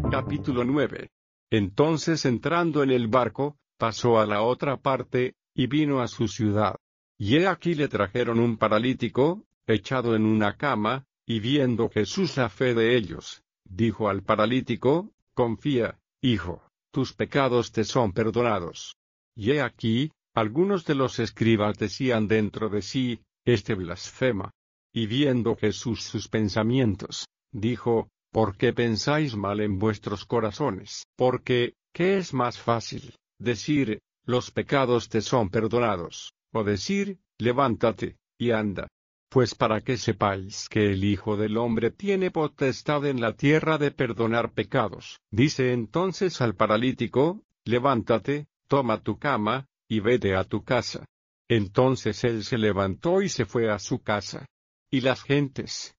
Capítulo 9. Entonces entrando en el barco, pasó a la otra parte, y vino a su ciudad. Y he aquí le trajeron un paralítico, echado en una cama, y viendo Jesús la fe de ellos, dijo al paralítico: confía, hijo, tus pecados te son perdonados. Y he aquí, algunos de los escribas decían dentro de sí: este blasfema. Y viendo Jesús sus pensamientos, dijo: ¿por qué pensáis mal en vuestros corazones? Porque, ¿qué es más fácil, decir, los pecados te son perdonados, o decir, levántate, y anda? Pues para que sepáis que el Hijo del Hombre tiene potestad en la tierra de perdonar pecados. Dice entonces al paralítico: levántate, toma tu cama, y vete a tu casa. Entonces él se levantó y se fue a su casa. Y las gentes,